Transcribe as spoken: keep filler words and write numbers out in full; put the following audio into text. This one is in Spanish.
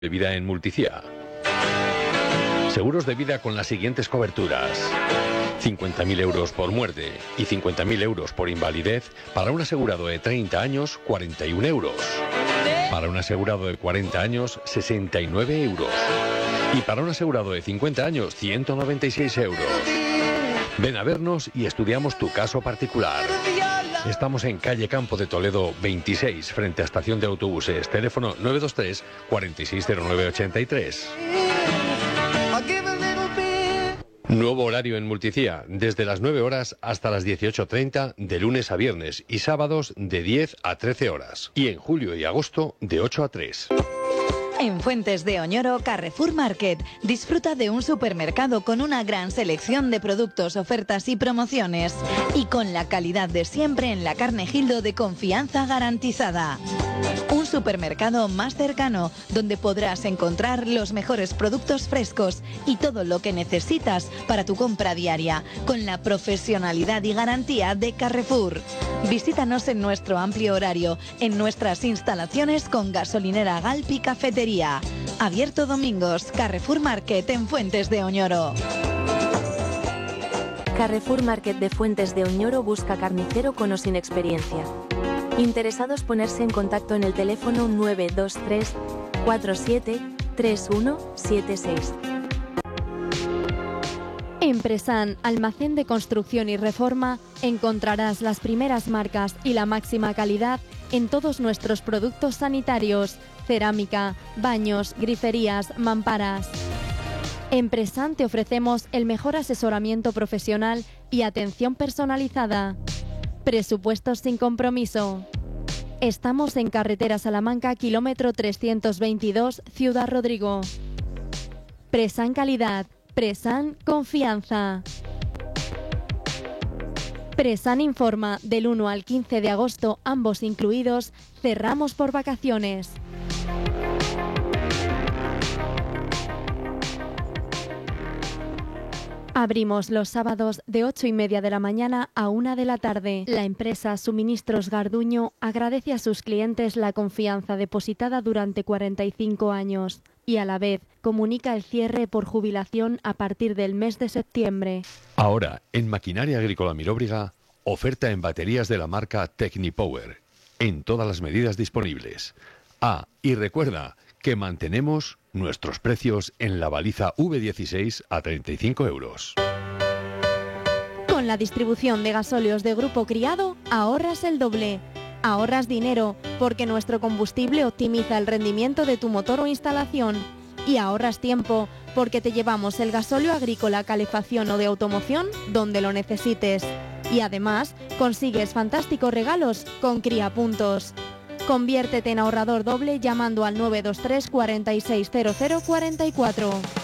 De vida en Multicía. Seguros de vida con las siguientes coberturas: cincuenta mil euros por muerte y cincuenta mil euros por invalidez para un asegurado de treinta años, cuarenta y un euros. Para un asegurado de cuarenta años, sesenta y nueve euros. Y para un asegurado de cincuenta años, ciento noventa y seis euros. Ven a vernos y estudiamos tu caso particular. Estamos en calle Campo de Toledo veintiséis, frente a estación de autobuses. Teléfono nueve dos tres, cuarenta y seis cero nueve ochenta y tres. Nuevo horario en Multicía, desde las nueve horas hasta las dieciocho treinta, de lunes a viernes, y sábados de diez a trece horas. Y en julio y agosto de ocho a tres. En Fuentes de Oñoro, Carrefour Market. Disfruta de un supermercado con una gran selección de productos, ofertas y promociones. Y con la calidad de siempre en la carne Gildo de confianza garantizada. Un supermercado más cercano, donde podrás encontrar los mejores productos frescos y todo lo que necesitas para tu compra diaria, con la profesionalidad y garantía de Carrefour. Visítanos en nuestro amplio horario, en nuestras instalaciones con gasolinera Galp y cafetería. Abierto domingos, Carrefour Market en Fuentes de Oñoro. Carrefour Market de Fuentes de Oñoro busca carnicero con o sin experiencia. Interesados ponerse en contacto en el teléfono nueve dos tres, cuatro siete, tres uno siete seis. En Presan, almacén de construcción y reforma, encontrarás las primeras marcas y la máxima calidad en todos nuestros productos sanitarios, cerámica, baños, griferías, mamparas. En Presan te ofrecemos el mejor asesoramiento profesional y atención personalizada. Presupuestos sin compromiso. Estamos en carretera Salamanca, kilómetro trescientos veintidós, Ciudad Rodrigo. Presan Calidad. Presan Confianza. Presan informa, del uno al quince de agosto, ambos incluidos, cerramos por vacaciones. Abrimos los sábados de ocho y media de la mañana a una de la tarde. La empresa Suministros Garduño agradece a sus clientes la confianza depositada durante cuarenta y cinco años y a la vez comunica el cierre por jubilación a partir del mes de septiembre. Ahora, en Maquinaria Agrícola Milóbriga, oferta en baterías de la marca Technipower, en todas las medidas disponibles. Ah, y recuerda que mantenemos nuestros precios en la baliza V dieciséis a treinta y cinco euros. Con la distribución de gasóleos de Grupo Criado, ahorras el doble. Ahorras dinero porque nuestro combustible optimiza el rendimiento de tu motor o instalación. Y ahorras tiempo porque te llevamos el gasóleo agrícola, calefacción o de automoción donde lo necesites. Y además consigues fantásticos regalos con Cría Puntos. Conviértete en ahorrador doble llamando al nueve dos tres, cuarenta y seis cero cero cuarenta y cuatro.